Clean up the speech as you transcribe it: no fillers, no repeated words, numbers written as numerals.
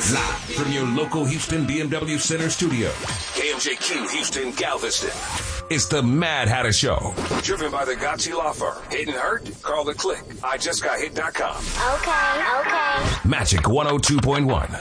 Live from your local Houston BMW Center studio. KMJQ Houston Galveston. It's the Mad Hatter Show. Driven by the Gotchi Law Firm. Hit and hurt? Call the click. IJustGotHit.com. Okay. Magic 102.1.